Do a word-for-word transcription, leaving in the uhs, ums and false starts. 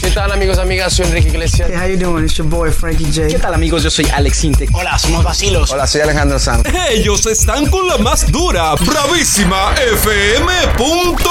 ¿Qué tal, amigos, amigas? Soy Enrique Iglesias. Hey, how you doing? It's your boy Frankie J. ¿Qué tal, amigos? Yo soy Alex Intec. Hola, somos Vacilos. Hola, soy Alejandro Sanz. Ellos están con la más dura, bravísima F M punto